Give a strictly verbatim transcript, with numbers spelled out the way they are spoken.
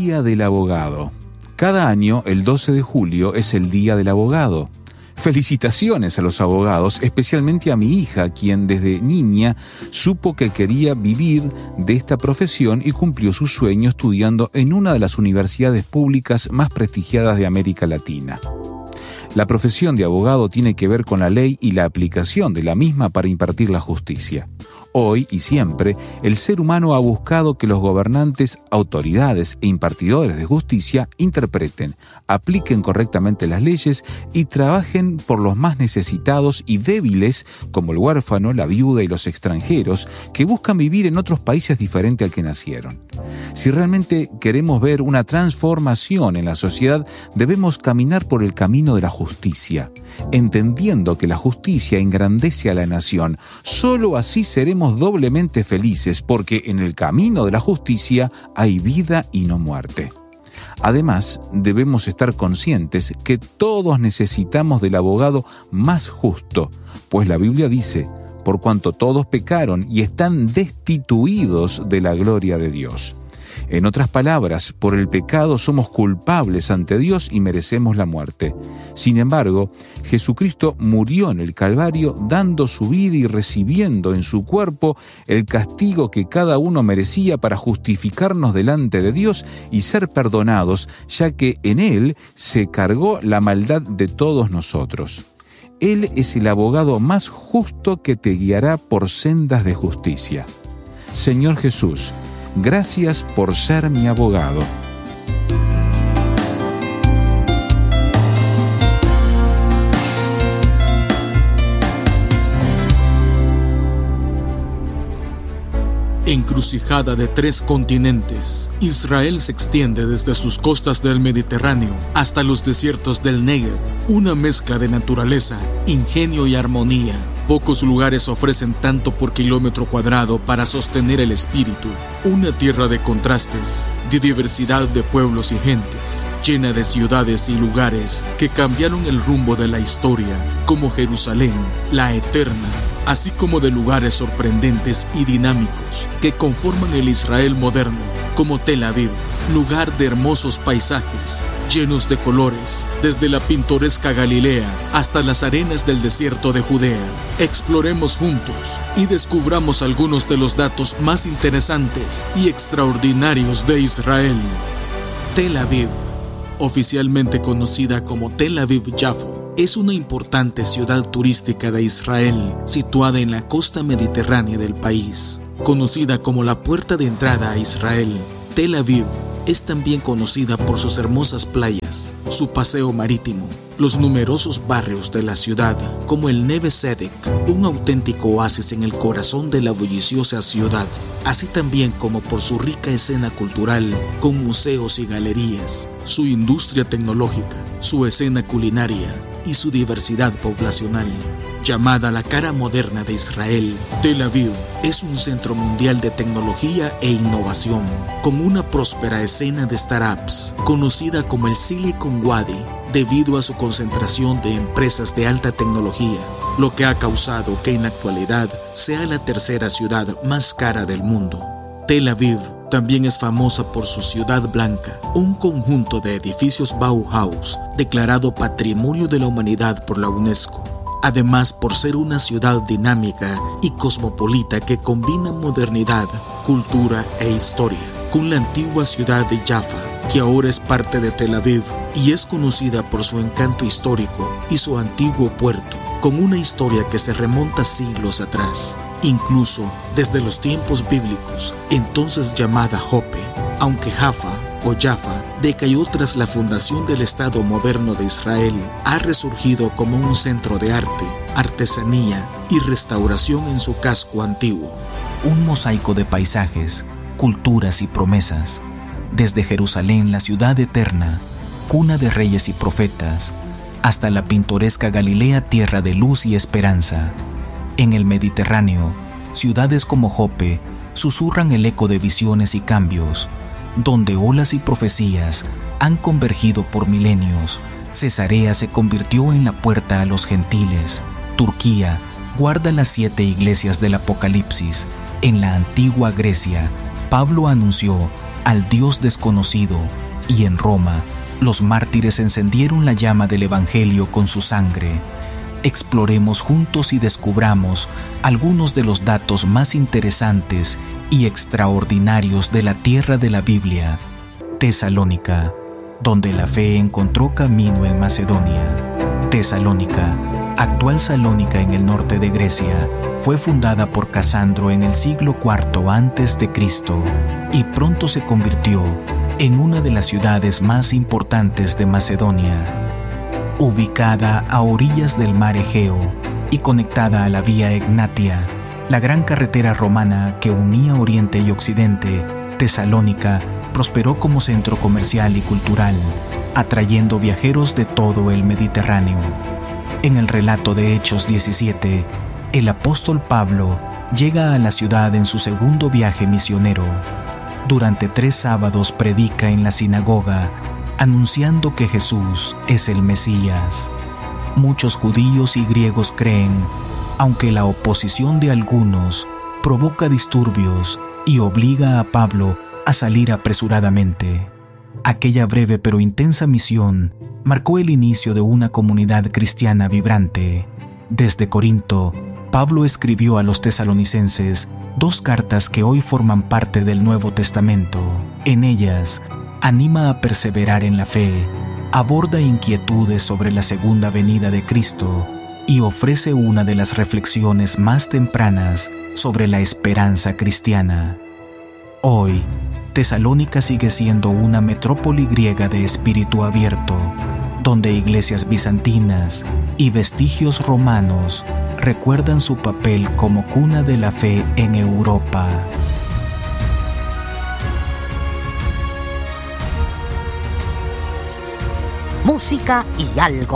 Día del Abogado. Cada año, el doce de julio, es el Día del Abogado. Felicitaciones a los abogados, especialmente a mi hija, quien desde niña supo que quería vivir de esta profesión y cumplió su sueño estudiando en una de las universidades públicas más prestigiadas de América Latina. La profesión de abogado tiene que ver con la ley y la aplicación de la misma para impartir la justicia. Hoy y siempre, el ser humano ha buscado que los gobernantes, autoridades e impartidores de justicia interpreten, apliquen correctamente las leyes y trabajen por los más necesitados y débiles, como el huérfano, la viuda y los extranjeros, que buscan vivir en otros países diferentes al que nacieron. Si realmente queremos ver una transformación en la sociedad, debemos caminar por el camino de la justicia, entendiendo que la justicia engrandece a la nación. Solo así seremos doblemente felices, porque en el camino de la justicia hay vida y no muerte. Además, debemos estar conscientes que todos necesitamos del abogado más justo, pues la Biblia dice: por cuanto todos pecaron y están destituidos de la gloria de Dios. En otras palabras, por el pecado somos culpables ante Dios y merecemos la muerte. Sin embargo, Jesucristo murió en el Calvario dando su vida y recibiendo en su cuerpo el castigo que cada uno merecía para justificarnos delante de Dios y ser perdonados, ya que en Él se cargó la maldad de todos nosotros. Él es el abogado más justo que te guiará por sendas de justicia. Señor Jesús, gracias por ser mi abogado. Encrucijada de tres continentes, Israel se extiende desde sus costas del Mediterráneo hasta los desiertos del Negev, una mezcla de naturaleza, ingenio y armonía. Pocos lugares ofrecen tanto por kilómetro cuadrado para sostener el espíritu. Una tierra de contrastes, de diversidad de pueblos y gentes, llena de ciudades y lugares que cambiaron el rumbo de la historia, como Jerusalén, la eterna, así como de lugares sorprendentes y dinámicos que conforman el Israel moderno, como Tel Aviv, lugar de hermosos paisajes, llenos de colores, desde la pintoresca Galilea hasta las arenas del desierto de Judea. Exploremos juntos y descubramos algunos de los datos más interesantes y extraordinarios de Israel. Tel Aviv, oficialmente conocida como Tel Aviv-Yafo, es una importante ciudad turística de Israel, situada en la costa mediterránea del país. Conocida como la puerta de entrada a Israel, Tel Aviv es también conocida por sus hermosas playas, su paseo marítimo, los numerosos barrios de la ciudad, como el Neve Tzedek, un auténtico oasis en el corazón de la bulliciosa ciudad, así también como por su rica escena cultural, con museos y galerías, su industria tecnológica, su escena culinaria y su diversidad poblacional. Llamada la cara moderna de Israel, Tel Aviv es un centro mundial de tecnología e innovación, con una próspera escena de startups, conocida como el Silicon Wadi, debido a su concentración de empresas de alta tecnología, lo que ha causado que en la actualidad sea la tercera ciudad más cara del mundo. Tel Aviv también es famosa por su Ciudad Blanca, un conjunto de edificios Bauhaus, declarado Patrimonio de la Humanidad por la UNESCO. Además, por ser una ciudad dinámica y cosmopolita que combina modernidad, cultura e historia, con la antigua ciudad de Jaffa, que ahora es parte de Tel Aviv y es conocida por su encanto histórico y su antiguo puerto, con una historia que se remonta siglos atrás, incluso desde los tiempos bíblicos, entonces llamada Jope, aunque Jaffa o Jaffa decayó tras la fundación del Estado moderno de Israel, ha resurgido como un centro de arte, artesanía y restauración en su casco antiguo. Un mosaico de paisajes, culturas y promesas, desde Jerusalén, la ciudad eterna, cuna de reyes y profetas, hasta la pintoresca Galilea, tierra de luz y esperanza. En el Mediterráneo, ciudades como Jope susurran el eco de visiones y cambios, donde olas y profecías han convergido por milenios. Cesarea se convirtió en la puerta a los gentiles. Turquía guarda las siete iglesias del Apocalipsis. En la antigua Grecia, Pablo anunció al Dios desconocido, y en Roma, los mártires encendieron la llama del Evangelio con su sangre. Exploremos juntos y descubramos algunos de los datos más interesantes y extraordinarios de la tierra de la Biblia, Tesalónica, donde la fe encontró camino en Macedonia. Tesalónica, actual Salónica en el norte de Grecia, fue fundada por Casandro en el siglo cuarto antes de Cristo y pronto se convirtió en una de las ciudades más importantes de Macedonia. Ubicada a orillas del mar Egeo y conectada a la Vía Egnatia, la gran carretera romana que unía Oriente y Occidente, Tesalónica prosperó como centro comercial y cultural, atrayendo viajeros de todo el Mediterráneo. En el relato de Hechos diecisiete, el apóstol Pablo llega a la ciudad en su segundo viaje misionero. Durante tres sábados predica en la sinagoga, anunciando que Jesús es el Mesías. Muchos judíos y griegos creen, aunque la oposición de algunos provoca disturbios y obliga a Pablo a salir apresuradamente. Aquella breve pero intensa misión marcó el inicio de una comunidad cristiana vibrante. Desde Corinto, Pablo escribió a los tesalonicenses dos cartas que hoy forman parte del Nuevo Testamento. En ellas, anima a perseverar en la fe, aborda inquietudes sobre la segunda venida de Cristo y ofrece una de las reflexiones más tempranas sobre la esperanza cristiana. Hoy, Tesalónica sigue siendo una metrópoli griega de espíritu abierto, donde iglesias bizantinas y vestigios romanos recuerdan su papel como cuna de la fe en Europa. Música y algo